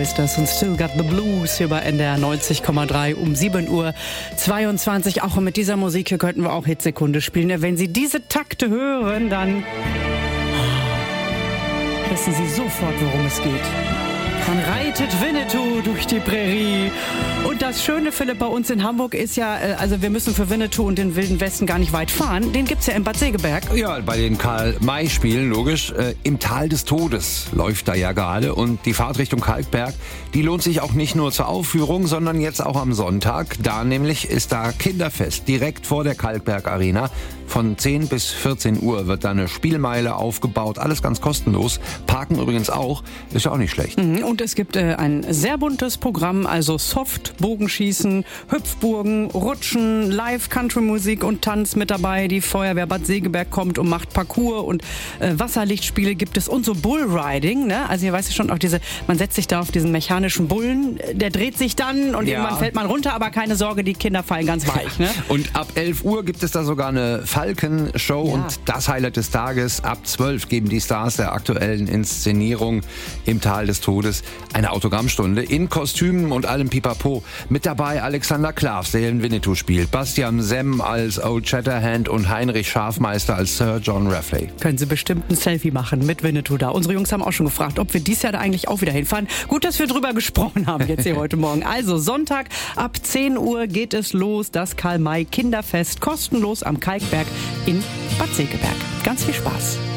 heißt das und Still Got the Blues hier bei NDR 90,3 um 7:22 Uhr. Auch mit dieser Musik hier könnten wir auch Hitsekunde spielen. Wenn Sie diese Takte hören, dann wissen Sie sofort, worum es geht. Dann reitet Winnetou durch die Prärie. Und das Schöne, Philipp, bei uns in Hamburg ist ja, also wir müssen für Winnetou und den Wilden Westen gar nicht weit fahren. Den gibt's ja in Bad Segeberg. Ja, bei den Karl-May-Spielen, logisch. Im Tal des Todes läuft da ja gerade. Und die Fahrt Richtung Kalkberg, die lohnt sich auch nicht nur zur Aufführung, sondern jetzt auch am Sonntag. Da nämlich ist da Kinderfest, direkt vor der Kalkberg Arena. Von 10 bis 14 Uhr wird da eine Spielmeile aufgebaut. Alles ganz kostenlos. Parken übrigens auch. Ist ja auch nicht schlecht. Und es gibt ein sehr buntes Programm, also Soft, Bogenschießen, Hüpfburgen, Rutschen, Live-Country-Musik und Tanz mit dabei. Die Feuerwehr Bad Segeberg kommt und macht Parcours und Wasserlichtspiele gibt es und so Bullriding. Ne? Also hier weißt du schon auch man setzt sich da auf diesen mechanischen Bullen, der dreht sich dann und irgendwann fällt man runter, aber keine Sorge, die Kinder fallen ganz weich. Ne? Und ab 11 Uhr gibt es da sogar eine Falken-Show und das Highlight des Tages. Ab 12 geben die Stars der aktuellen Inszenierung im Tal des Todes eine Autogrammstunde in Kostümen und allem Pipapo. Mit dabei Alexander Klavs, der in Winnetou spielt, Bastian Semm als Old Shatterhand und Heinrich Schafmeister als Sir John Rafferty. Können Sie bestimmt ein Selfie machen mit Winnetou da. Unsere Jungs haben auch schon gefragt, ob wir dieses Jahr da eigentlich auch wieder hinfahren. Gut, dass wir drüber gesprochen haben jetzt hier heute Morgen. Also Sonntag ab 10 Uhr geht es los, das Karl-May Kinderfest, kostenlos am Kalkberg in Bad Segeberg. Ganz viel Spaß.